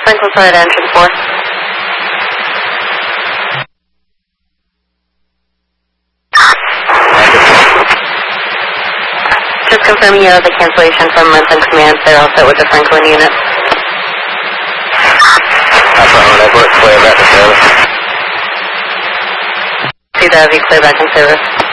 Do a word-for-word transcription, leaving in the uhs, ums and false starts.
Franklin Flight Engine four. Just confirming you have the cancellation from Renton Command. They're all set with the Franklin unit. Affirmative, we're clear back in service. See that, be clear back in service.